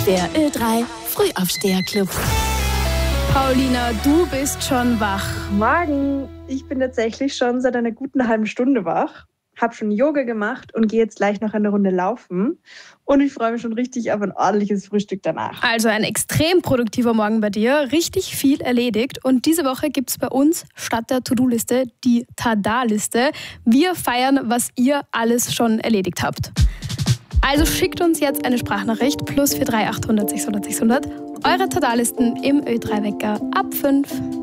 Der Ö3 Frühaufsteher-Club. Paulina, du bist schon wach. Morgen. Ich bin tatsächlich schon seit einer guten halben Stunde wach, habe schon Yoga gemacht und gehe jetzt gleich noch eine Runde laufen. Und ich freue mich schon richtig auf ein ordentliches Frühstück danach. Also ein extrem produktiver Morgen bei dir, richtig viel erledigt. Und diese Woche gibt es bei uns statt der To-Do-Liste die Tada-Liste. Wir feiern, was ihr alles schon erledigt habt. Also schickt uns jetzt eine Sprachnachricht +43 800 600 600. Eure Tada-Listen im Ö3-Wecker ab 5.